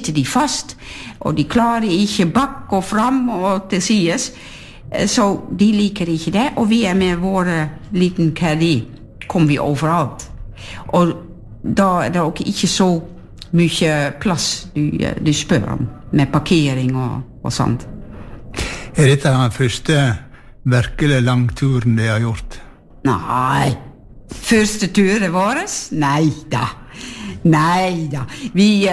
sitter de fast, og de klarer ikke bak og fram og til sides. Så de liker ikke det, og vi med våre liten caddy, kommer vi overalt. Og da det også ikke så mye plass du spør om, med parkering og sånt. Dette den første virkelig langturen de har gjort? Nei, første turen vår? Neida. Vi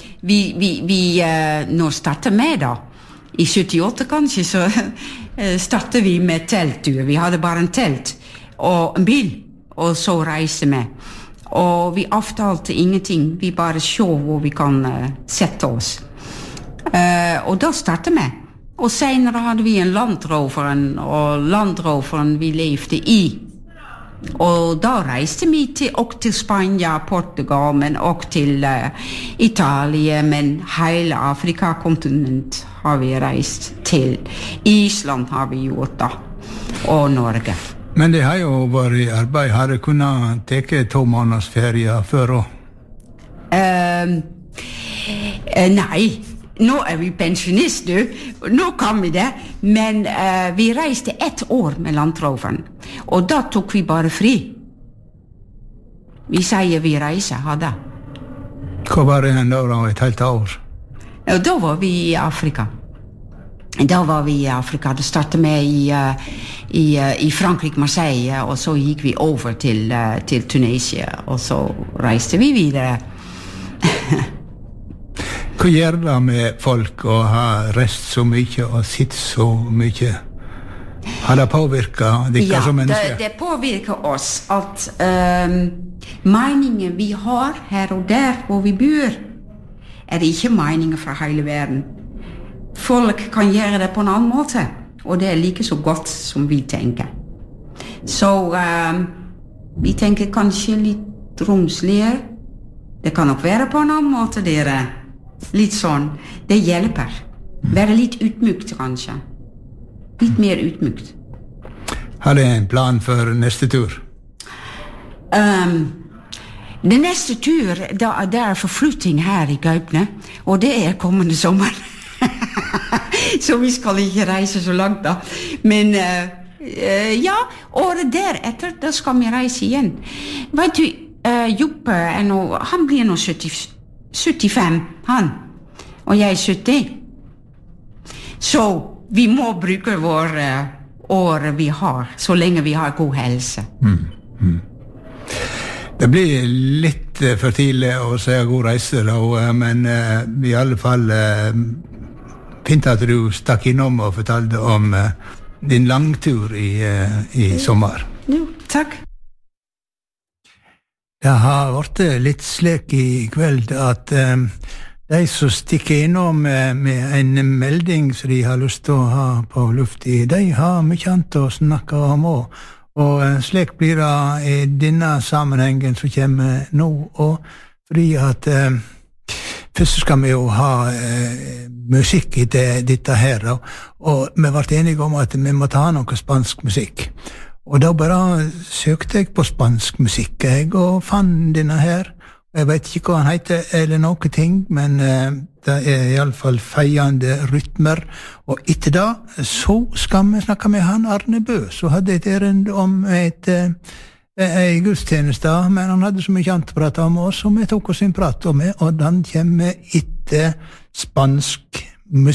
når startet med da, i 78 kanskje, så startet vi med telttur. Vi hadde bare en telt og en bil, og så reiste vi. Og vi avtalte ingenting, vi bare så hvor vi kan sette oss. Og da startet vi. Og senere hadde vi en Landroveren, og Landroveren vi levde i. Og da reiste vi til Spania, Portugal, men også til Italia, men hele Afrika-kontinent har vi reist til. Island har vi gjort da, og Norge. Men det har jo vært i arbeid. Har det kunnet teke 2 måneders ferie før også? Nei. Nå vi pensjonist, du. Nå kan vi det. Men vi reiste 1 år med Landroveren. Og da tok vi bare fri. Vi sier vi reiser, hadde. Hva var det da, et helt år? Og da var vi i Afrika. Da startet med i Frankrike, Marseille, og så gikk vi over til Tunisia, og så reiste vi videre. Hva gjør det med folk å ha reist så mye og sitt så mye? Har det påvirket dere som mennesker? Ja, det påvirker oss at meningen vi har her og der hvor vi bor, ikke meninger fra hele verden. Folk kan gjøre det på en annen måte, og det like så godt som vi tenker. Så vi tenker kanskje litt romsligere. Det kan nok være på en annen måte, dere. Litt sånn. Det hjelper. Være litt utmykt, kanskje. Litt mer utmykt. Har du en plan for neste tur? Det neste tur, det forflytting her i Gaupne, og det kommende sommer. Så vi skal ikke reise så langt da. Men ja, året deretter, da skal vi reise igjen. Vet du, Joppe han blir nå 75, han. Og jeg 70. Så vi må bruke vår år vi har, så lenge vi har god helse. Det blir litt for tidlig å si god reise da, men i alle fall fint at du stakk innom og fortalte om din langtur i sommer. Jo, takk. Det har vært litt slik i kveld at de som stikker innom med en melding som de har lyst til å ha på luft i, de har mye annet å snakke om også. Og slik blir det i denne sammenhengen som kommer nå, og fordi at først skal vi jo ha musikk i dette her, og vi har vært enige om at vi må ta noe spansk musikk. Og da bare søkte jeg på spansk musikk, og fant denne her. Jeg vet ikke hva han heter eller noe ting, men det i alle fall feiende rytmer. Og etter da, så skal vi snakke med han Arne Bø, så hadde et erend om en gudstjeneste, men han hadde så mye annet å prate om oss, og vi tok oss en prat om det, og den kommer etter spansk